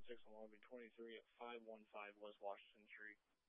6 on Lobby 23 at 515 West Washington Street.